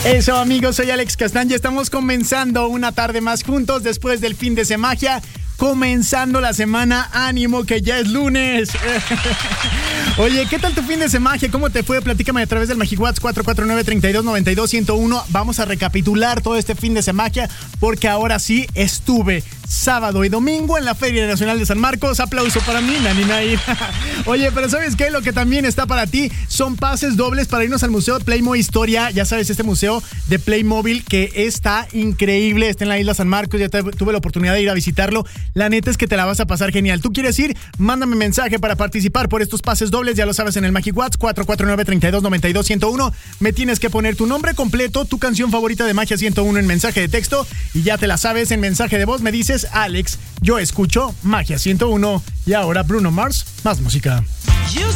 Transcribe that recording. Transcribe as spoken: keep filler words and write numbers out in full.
Eso, amigos, soy Alex Castaña. Estamos comenzando una tarde más juntos después del fin de semana. Comenzando la semana, ánimo que ya es lunes. Oye, ¿qué tal tu fin de semana? ¿Cómo te fue? Platícame a través del MagiWhat's cuatro cuatro nueve, tres dos, nueve dos, uno cero uno. Vamos a recapitular todo este fin de semana porque ahora sí estuve sábado y domingo en la Feria Nacional de San Marcos. Aplauso para mí, Nani Nai. Oye, pero ¿sabes qué? Lo que también está para ti son pases dobles para irnos al Museo Playmo Historia. Ya sabes, este museo de Playmobil que está increíble. Está en la isla San Marcos. Ya tuve la oportunidad de ir a visitarlo. La neta es que te la vas a pasar genial. ¿Tú quieres ir? Mándame mensaje para participar por estos pases dobles. Ya lo sabes, en el MagiWhat's cuatro cuatro nueve, tres dos, nueve dos, uno cero uno. Me tienes que poner tu nombre completo, tu canción favorita de Magia ciento uno en mensaje de texto. Y ya te la sabes, en mensaje de voz me dices: Alex, yo escucho Magia ciento uno. Y ahora Bruno Mars, más música.